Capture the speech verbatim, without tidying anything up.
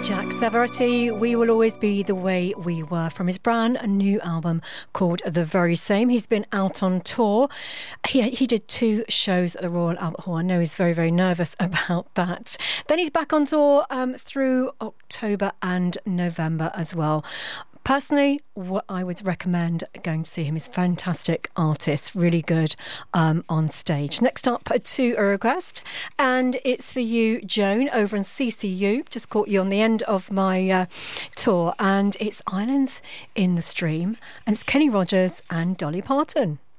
Jack Savaretti, We Will Always Be the Way We Were, from his brand new album called The Very Same. He's been out on tour. He, he did two shows at the Royal Albert Hall. I know he's very, very nervous about that. Then he's back on tour um, through October and November as well. Personally, what I would recommend going to see him is fantastic artist, really good um, on stage. Next up, to a request, and it's for you, Joan, over in C C U. Just caught you on the end of my uh, tour, and it's Islands in the Stream, and it's Kenny Rogers and Dolly Parton.